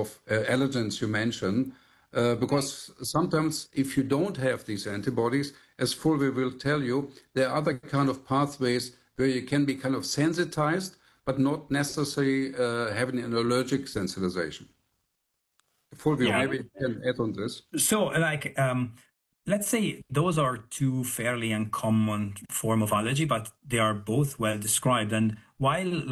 of allergens you mentioned, because sometimes if you don't have these antibodies, as Fulvi will tell you, there are other kind of pathways where you can be kind of sensitized, but not necessarily having an allergic sensitization. Fulvi, maybe you can add on this. So, let's say those are two fairly uncommon form of allergy, but they are both well described. And while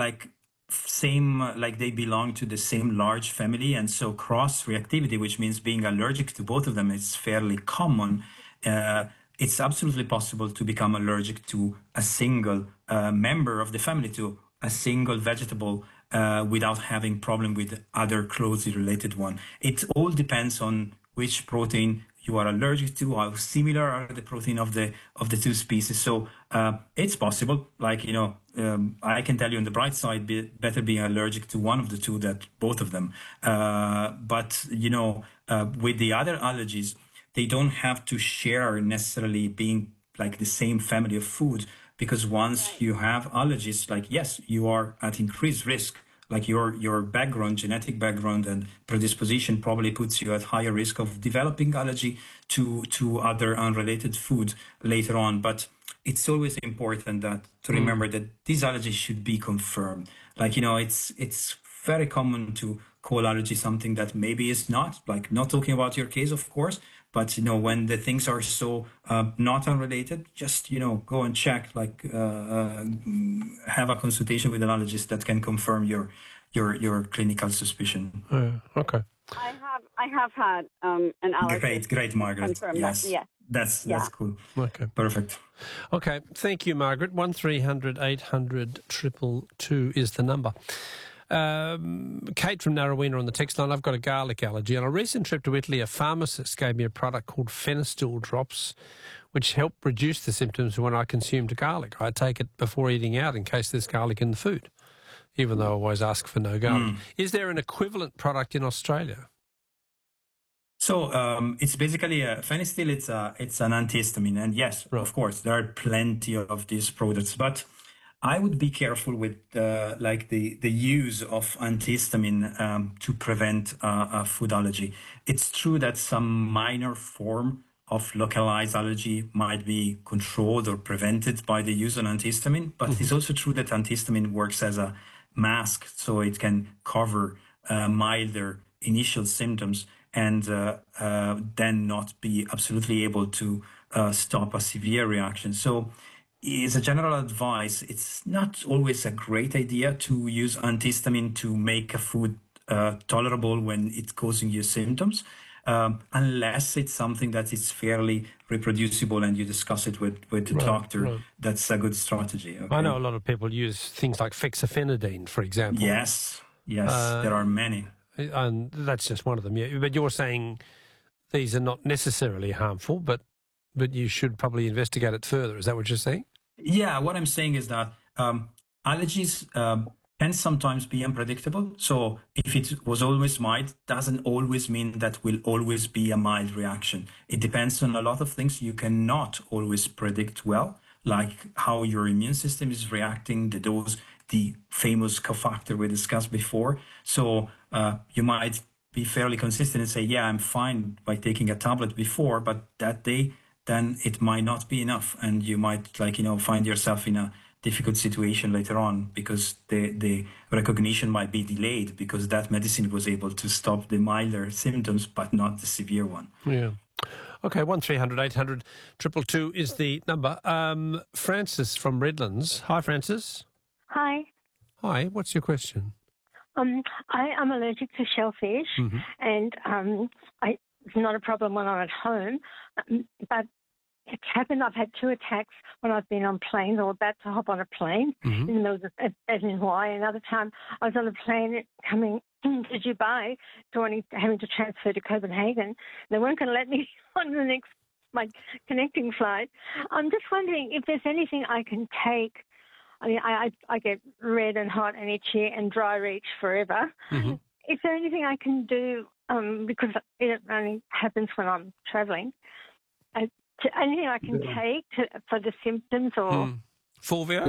they belong to the same large family, and so cross reactivity, which means being allergic to both of them, is fairly common. It's absolutely possible to become allergic to a single member of the family, to a single vegetable, without having problem with other closely related one. It all depends on which protein you are allergic to, how similar are the protein of the two species. So it's possible. I can tell you on the bright side, better being allergic to one of the two than both of them. But with the other allergies, they don't have to share necessarily being like the same family of food. Because once you have allergies, yes, you are at increased risk. Like your background, genetic background and predisposition probably puts you at higher risk of developing allergy to other unrelated food later on. But it's always important to remember that these allergies should be confirmed. It's very common to call allergy something that maybe is not. Not talking about your case, of course. But, when the things are so not unrelated, just, go and check, have a consultation with an allergist that can confirm your clinical suspicion. Okay. I have had an allergist. Great, Margaret. Yes. That, yes. That's cool. Okay. Perfect. Okay. Thank you, Margaret. 1300 800 222 is the number. Kate from Narrowena on the text line. I've got a garlic allergy. On a recent trip to Italy, a pharmacist gave me a product called Fenistil drops, which help reduce the symptoms when I consumed garlic. I take it before eating out in case there's garlic in the food, even though I always ask for no garlic. Is there an equivalent product in Australia? So it's basically Fenistil. It's an antihistamine, and yes, of course, there are plenty of these products, but I would be careful with the use of antihistamine to prevent a food allergy. It's true that some minor form of localized allergy might be controlled or prevented by the use of antihistamine, but it's also true that antihistamine works as a mask, so it can cover milder initial symptoms and then not be absolutely able to stop a severe reaction. So as a general advice, it's not always a great idea to use antihistamine to make a food tolerable when it's causing you symptoms, unless it's something that is fairly reproducible and you discuss it with the doctor. Right. That's a good strategy. Okay? I know a lot of people use things like fexofenadine, for example. Yes, there are many. And that's just one of them. Yeah. But you're saying these are not necessarily harmful, but you should probably investigate it further. Is that what you're saying? Yeah, what I'm saying is that allergies can sometimes be unpredictable. So if it was always mild, doesn't always mean that will always be a mild reaction. It depends on a lot of things you cannot always predict well, like how your immune system is reacting, the dose, the famous cofactor we discussed before. So you might be fairly consistent and say, yeah, I'm fine by taking a tablet before, but that day, then it might not be enough. And you might find yourself in a difficult situation later on because the recognition might be delayed because that medicine was able to stop the milder symptoms, but not the severe one. Yeah. Okay, 1300 800 222 is the number. Francis from Redlands. Hi, Francis. Hi. Hi, what's your question? I am allergic to shellfish, and it's not a problem when I'm at home, but it's happened. I've had 2 attacks when I've been on planes or about to hop on a plane, in the middle of as in Hawaii. Another time I was on a plane coming to Dubai, having to transfer to Copenhagen. They weren't going to let me on my connecting flight. I'm just wondering if there's anything I can take. I mean, I get red and hot and itchy and dry reach forever. Is there anything I can do, because it only happens when I'm travelling, anything I can take for the symptoms or... Fulvio?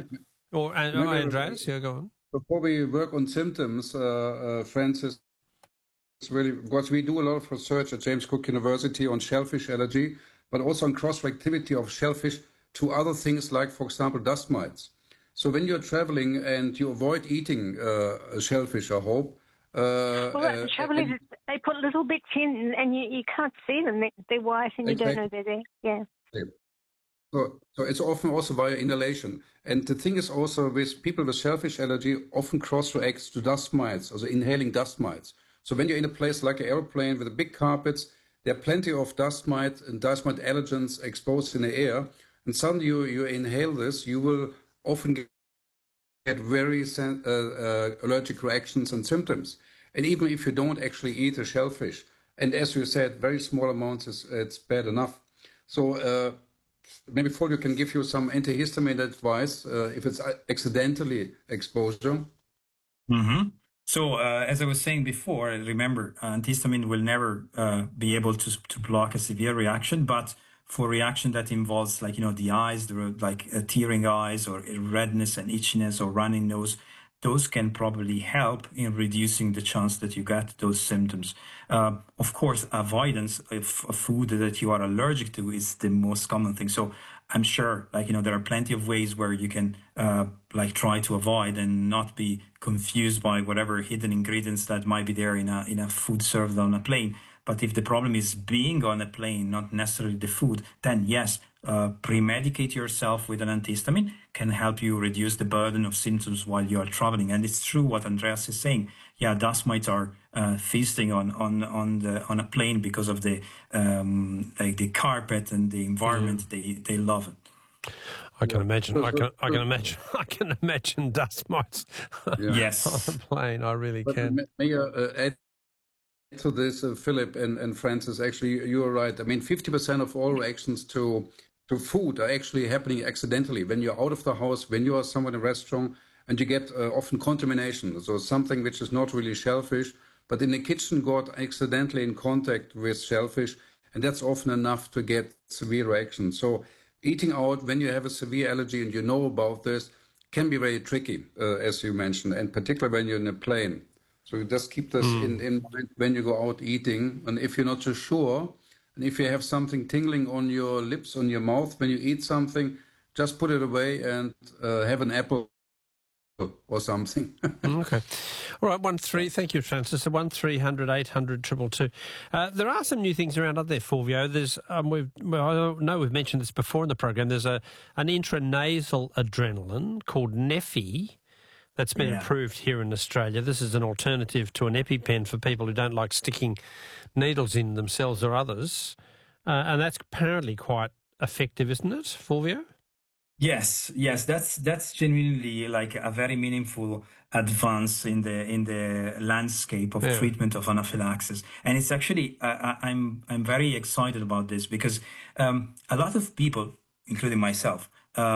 Or Andreas? Yeah, go on. Before we work on symptoms, Francis, really, because we do a lot of research at James Cook University on shellfish allergy, but also on cross-reactivity of shellfish to other things like, for example, dust mites. So when you're traveling and you avoid eating shellfish, I hope. The trouble is they put little bits in and you can't see them. They're white and you don't know they're there. Yeah. So it's often also via inhalation. And the thing is also with people with shellfish allergy often cross-reacts to dust mites, also inhaling dust mites. So when you're in a place like an airplane with big carpets, there are plenty of dust mites and dust mite allergens exposed in the air. And suddenly you inhale this, you will often get very allergic reactions and symptoms. And even if you don't actually eat a shellfish, and as you said, very small amounts, it's bad enough. So maybe Fulvio can give you some antihistamine advice if it's accidentally exposure. Mm-hmm. So as I was saying before, remember, antihistamine will never be able to block a severe reaction, but for reaction that involves the eyes, tearing eyes or redness and itchiness or running nose, those can probably help in reducing the chance that you get those symptoms. Of course, avoidance of food that you are allergic to is the most common thing. So I'm sure, there are plenty of ways where you can try to avoid and not be confused by whatever hidden ingredients that might be there in a food served on a plane. But if the problem is being on a plane, not necessarily the food, then yes, pre-medicate yourself with an antihistamine can help you reduce the burden of symptoms while you are traveling. And it's true what Andreas is saying. Yeah, dust mites are feasting on a plane because of the carpet and the environment. They love it. I can imagine. I can imagine dust mites. Yes, on a plane. I really can. May I add to this, Philip and Francis? Actually, you are right. I mean, 50% of all reactions to food are actually happening accidentally when you're out of the house, when you are somewhere in a restaurant, and you get often contamination. So something which is not really shellfish, but in the kitchen got accidentally in contact with shellfish, and that's often enough to get severe reactions. So eating out when you have a severe allergy and you know about this can be very tricky, as you mentioned, and particularly when you're in a plane. So you just keep this in mind when you go out eating. And if you're not so sure, and if you have something tingling on your lips, on your mouth when you eat something, just put it away and have an apple or something. Okay. All right, 13. Thank you, Francis. 1300 800 222. There are some new things around, aren't there, Fulvio? There's I know we've mentioned this before in the program. There's an intranasal adrenaline called Neffy that's been approved here in Australia. This is an alternative to an EpiPen for people who don't like sticking needles in themselves or others. And that's apparently quite effective, isn't it, Fulvio? Yes, that's genuinely like a very meaningful advance in the landscape of treatment of anaphylaxis. And it's actually, I'm very excited about this because a lot of people, including myself,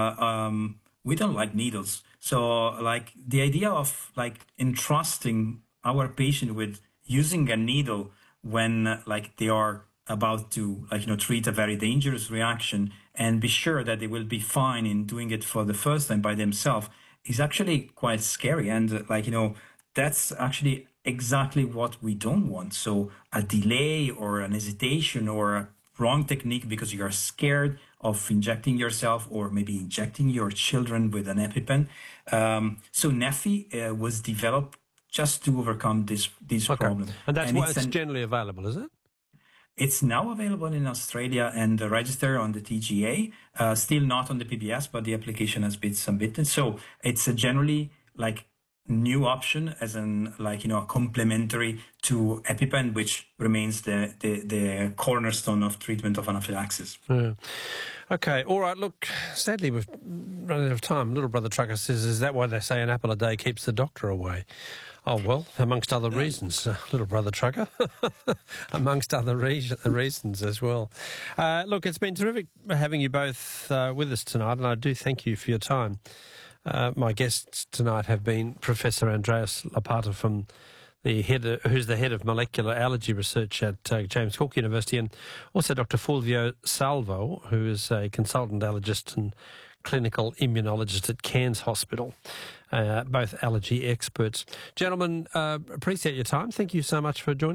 we don't like needles. So like the idea of entrusting our patient with using a needle when they are about to treat a very dangerous reaction and be sure that they will be fine in doing it for the first time by themselves is actually quite scary. And that's actually exactly what we don't want. So a delay or an hesitation or a wrong technique because you are scared of injecting yourself or maybe injecting your children with an EpiPen. So Neffy was developed just to overcome this problem. And that's why it's generally available, is it? It's now available in Australia and registered on the TGA, still not on the PBS, but the application has been submitted. So it's a generally new option as a complementary to EpiPen, which remains the cornerstone of treatment of anaphylaxis. Yeah. Okay, all right, look, sadly we've run out of time. Little Brother Trucker says, is that why they say an apple a day keeps the doctor away? Oh, well, amongst other reasons, Little Brother Trucker, amongst other reasons as well. Look, it's been terrific having you both with us tonight, and I do thank you for your time. My guests tonight have been Professor Andreas Lopata from who's the head of molecular allergy research at James Cook University, and also Dr. Fulvio Salvo, who is a consultant allergist and clinical immunologist at Cairns Hospital, both allergy experts. Gentlemen, appreciate your time. Thank you so much for joining